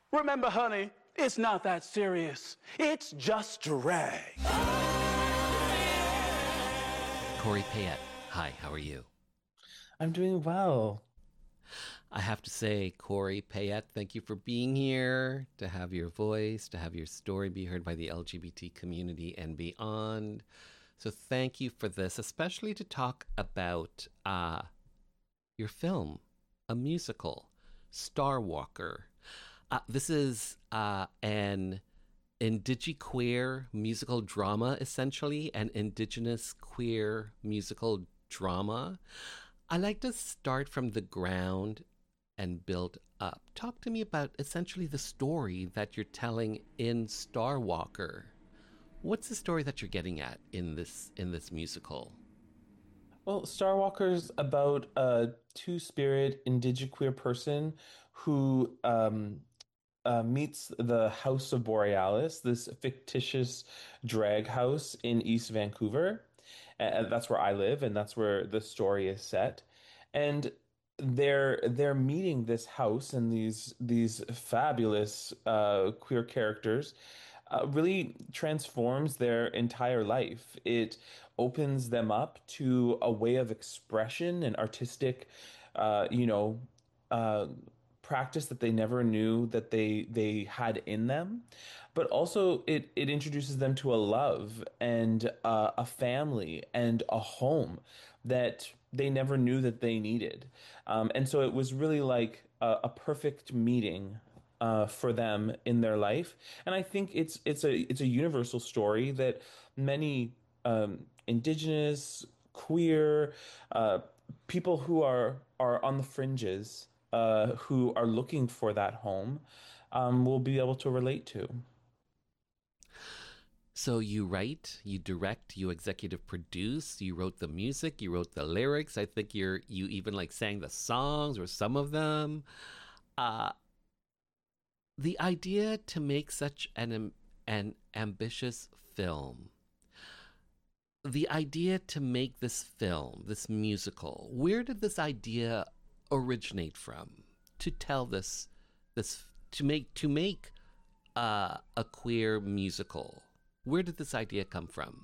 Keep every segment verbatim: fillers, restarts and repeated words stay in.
Remember, honey, it's not that serious. It's just drag. Corey Payette, hi, how are you? I'm doing well. I have to say, Corey Payette, thank you for being here, to have your voice, to have your story be heard by the L G B T community and beyond. So thank you for this, especially to talk about uh, your film, a musical, Starwalker. Uh, this is uh, an indigiqueer musical drama, essentially, an indigenous queer musical drama. I like to start from the ground and build up. Talk to me about essentially the story that you're telling in Starwalker. What's the story that you're getting at in this in this musical? Well, Starwalker's about a two-spirit indigiqueer person who um, uh, meets the House of Borealis, this fictitious drag house in East Vancouver. And that's where I live, and that's where the story is set. And they're they're meeting this house and these these fabulous uh, queer characters uh, really transforms their entire life. It opens them up to a way of expression and artistic, uh, you know, uh, practice that they never knew that they they had in them. But also, it it introduces them to a love and uh, a family and a home that they never knew that they needed. Um, and so it was really like a, a perfect meeting uh, for them in their life. And I think it's it's a it's a universal story that many um, indigenous, queer, uh, people who are are on the fringes, uh, who are looking for that home, um, will be able to relate to. So you write, you direct, you executive produce, you wrote the music, you wrote the lyrics. I think you're you even like sang the songs or some of them. Uh the idea to make such an an ambitious film. The idea to make this film, this musical. Where did this idea originate from? To tell this this to make to make uh, a queer musical. Where did this idea come from?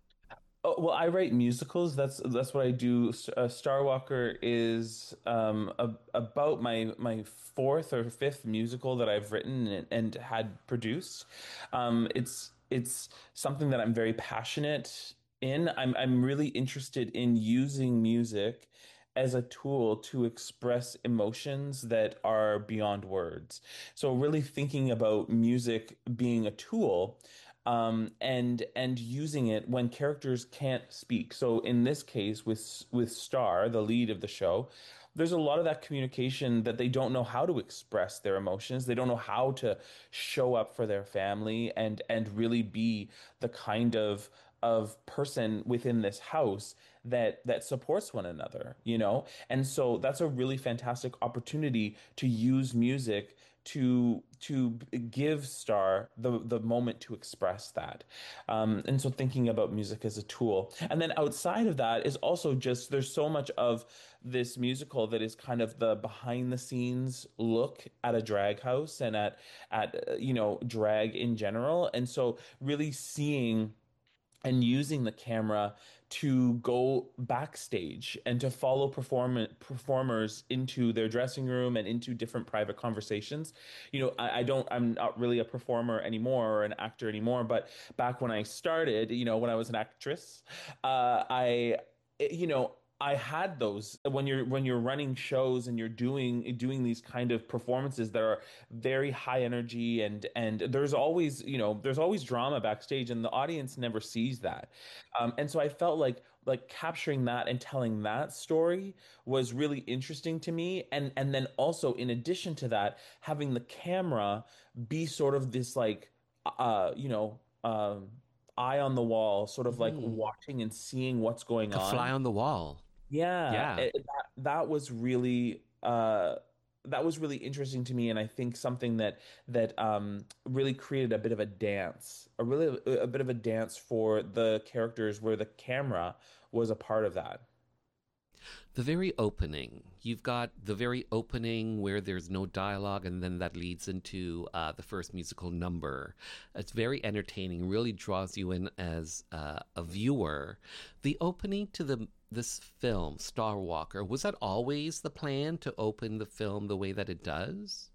Oh, well, I write musicals. That's that's what I do. S- Uh, Starwalker is um, a, about my my fourth or fifth musical that I've written and, and had produced. Um, it's it's something that I'm very passionate in. I'm I'm really interested in using music as a tool to express emotions that are beyond words. So really thinking about music being a tool um, and and using it when characters can't speak. So in this case, with with Star, the lead of the show, there's a lot of that communication that they don't know how to express their emotions. They don't know how to show up for their family and and really be the kind of of person within this house that that supports one another, you know? And so that's a really fantastic opportunity to use music to to give Star the the moment to express that. Um, and so thinking about music as a tool. And then outside of that is also just there's so much of this musical that is kind of the behind the scenes look at a drag house and at at uh, you know drag in general. And so really seeing and using the camera to go backstage and to follow perform performers into their dressing room and into different private conversations. You know, I, I don't, I'm not really a performer anymore or an actor anymore, but back when I started, you know, when I was an actress, uh, I, you know, I had those when you're when you're running shows and you're doing doing these kind of performances that are very high energy and and there's always you know there's always drama backstage and the audience never sees that um, and so I felt like like capturing that and telling that story was really interesting to me and and then also in addition to that having the camera be sort of this like uh you know um eye on the wall sort of like Mm, watching and seeing what's going like a fly on. on the wall. Yeah, Yeah. it, that that was really uh that was really interesting to me and I think something that that um really created a bit of a dance, a really a bit of a dance for the characters where the camera was a part of that. The very opening. You've got the very opening where there's no dialogue, and then that leads into uh, the first musical number. It's very entertaining, really draws you in as uh, a viewer. The opening to the this film, Star Walker, was that always the plan to open the film the way that it does?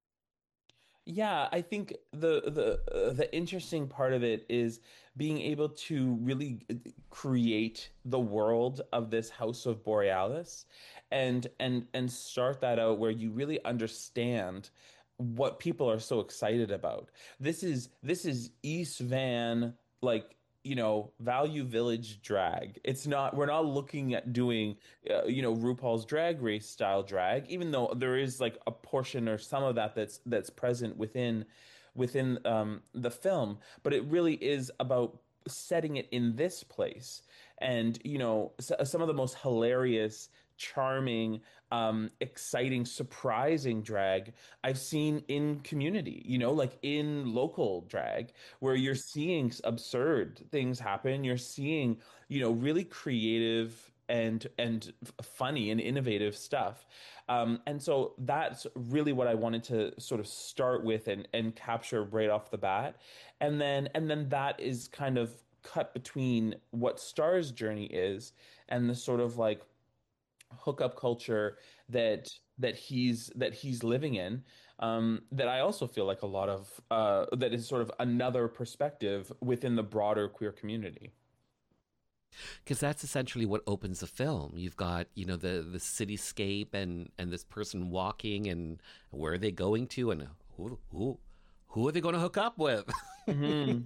Yeah, I think the the uh, the interesting part of it is being able to really uh, create the world of this House of Borealis and and and start that out where you really understand what people are so excited about. This is this is East Van, like, you know, Value Village drag. It's not, we're not looking at doing uh, you know, RuPaul's Drag Race style drag, even though there is like a portion or some of that that's that's present within within um, the film, but it really is about setting it in this place. And you know, s- some of the most hilarious, charming, um, exciting, surprising drag I've seen in community, you know, like in local drag, where you're seeing absurd things happen. You're seeing, you know, really creative and and funny and innovative stuff. Um, and so that's really what I wanted to sort of start with and and capture right off the bat. And then and then that is kind of cut between what Star's journey is and the sort of like hookup culture that that he's that he's living in, um, that I also feel like a lot of uh, that is sort of another perspective within the broader queer community. Because that's essentially what opens the film. You've got, you know, the the cityscape and and this person walking, and where are they going to, and who who who are they going to hook up with? Hmm.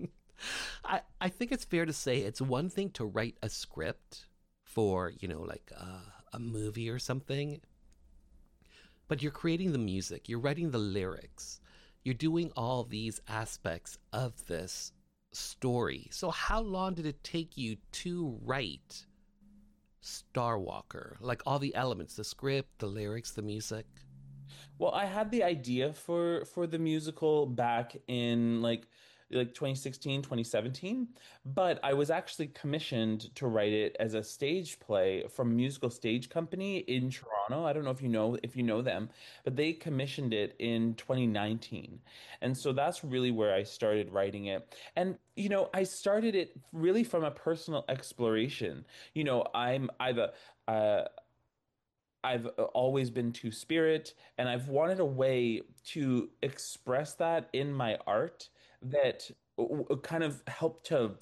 I I think it's fair to say it's one thing to write a script for, you know, like uh, a movie or something, but you're creating the music, you're writing the lyrics, you're doing all these aspects of this story. So how long did it take you to write Starwalker? Like all the elements, the script, the lyrics, the music? Well, I had the idea for for the musical back in like like twenty sixteen, twenty seventeen, but I was actually commissioned to write it as a stage play from a musical stage company in Toronto. I don't know if you know if you know them, but they commissioned it in twenty nineteen. And so that's really where I started writing it. And you know, I started it really from a personal exploration. You know, I'm I've a uh, I've uh, always been two spirit, and I've wanted a way to express that in my art that w- w- kind of help to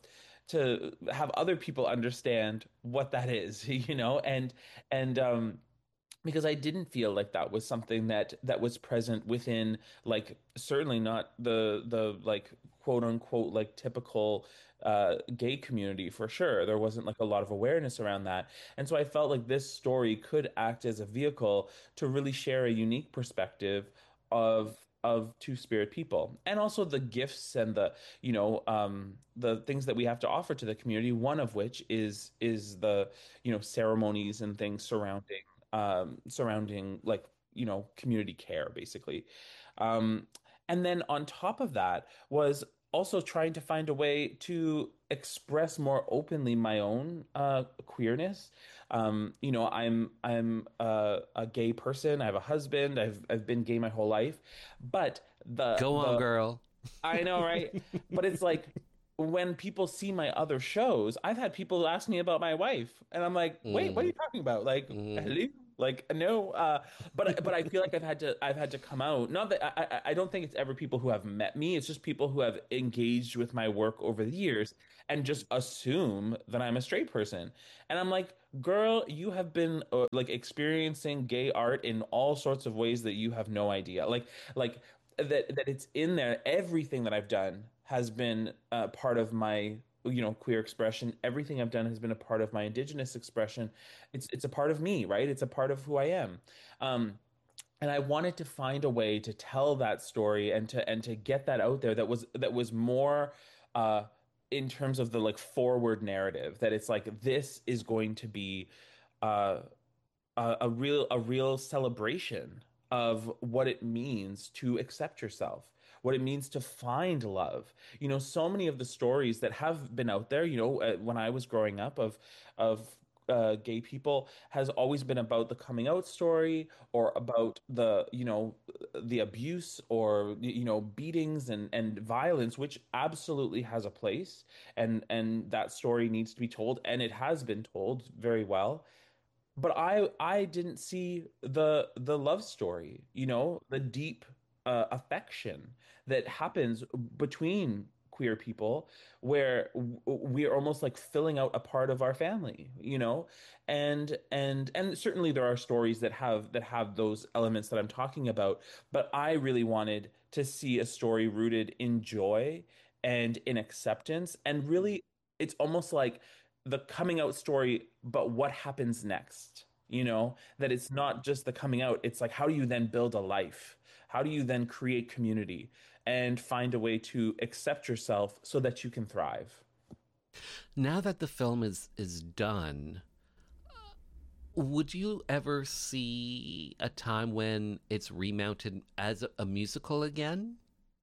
to have other people understand what that is, you know, and and um because I didn't feel like that was something that that was present within, like, certainly not the the like quote unquote like typical uh gay community, for sure. There wasn't like a lot of awareness around that. And so I felt like this story could act as a vehicle to really share a unique perspective of of two-spirit people, and also the gifts and the, you know, um the things that we have to offer to the community, one of which is is the, you know, ceremonies and things surrounding um, surrounding, like, you know, community care, basically. Um, and then on top of that was also trying to find a way to express more openly my own uh, queerness. Um, you know, I'm I'm a, a gay person. I have a husband. I've I've been gay my whole life, but the Go on, the girl. I know, right? But it's like when people see my other shows, I've had people ask me about my wife, and I'm like, "Wait, what are Mm, you talking about? Like, mm. hello? Like, no." Uh, but but I feel like I've had to I've had to come out. Not that I I I don't think it's ever people who have met me. It's just people who have engaged with my work over the years and just assume that I'm a straight person. And I'm like, "Girl, you have been uh, like experiencing gay art in all sorts of ways that you have no idea." Like like that that it's in there. Everything that I've done has been uh, part of my, you know, queer expression. Everything I've done has been a part of my indigenous expression. It's it's a part of me, right? It's a part of who I am. Um, and I wanted to find a way to tell that story and to and to get that out there that was that was more uh in terms of the like forward narrative, that it's like this is going to be uh a, a real a real celebration of what it means to accept yourself, what it means to find love. You know, so many of the stories that have been out there, you know, uh, when I was growing up, of of uh, gay people has always been about the coming out story or about the, you know, the abuse or, you know, beatings and, and violence, which absolutely has a place. And, and that story needs to be told. And it has been told very well. But I I didn't see the the love story, you know, the deep uh, affection that happens between queer people where w- we're almost like filling out a part of our family, you know? And and and certainly there are stories that have that have those elements that I'm talking about, but I really wanted to see a story rooted in joy and in acceptance and really it's almost like the coming out story, but what happens next? You know, that it's not just the coming out, it's like how do you then build a life? How do you then create community and find a way to accept yourself so that you can thrive? Now that the film is is done, would you ever see a time when it's remounted as a, a musical again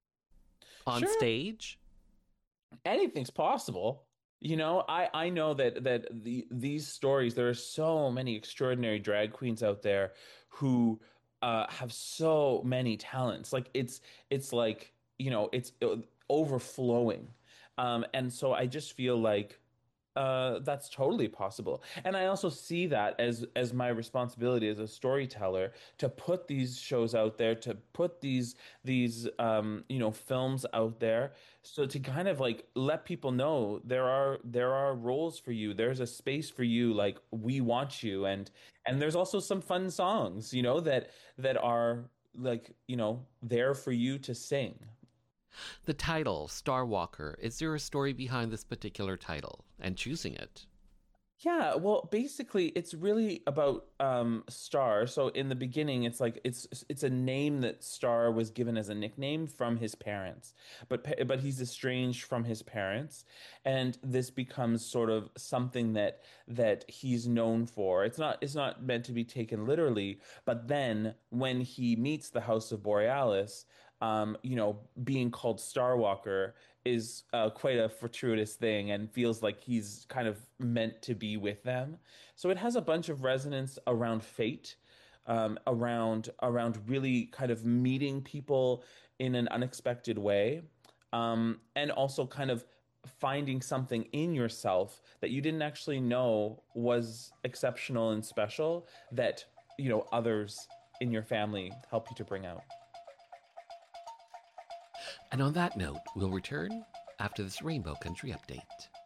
on Sure, stage? anything's possible. You know, I I know that that the these stories, there are so many extraordinary drag queens out there who uh have so many talents. Like it's it's like, you know, it's uh, overflowing. Um and so I just feel like uh, that's totally possible. And I also see that as as my responsibility as a storyteller to put these shows out there, to put these these um, you know, films out there, so to kind of like let people know there are there are roles for you. There's a space for you, like we want you. And and there's also some fun songs, you know, that that are like, you know, there for you to sing. The title, Star Walker, is there a story behind this particular title and choosing it? Yeah, well, basically, it's really about um Star. So in the beginning, it's like it's it's a name that Star was given as a nickname from his parents, but pa- but he's estranged from his parents, and this becomes sort of something that that he's known for. It's not it's not meant to be taken literally, but then when he meets the House of Borealis, um, you know, being called Star Walker is uh, quite a fortuitous thing and feels like he's kind of meant to be with them. So it has a bunch of resonance around fate, um, around around really kind of meeting people in an unexpected way, um, and also kind of finding something in yourself that you didn't actually know was exceptional and special that, you know, others in your family help you to bring out. And on that note, we'll return after this Rainbow Country update.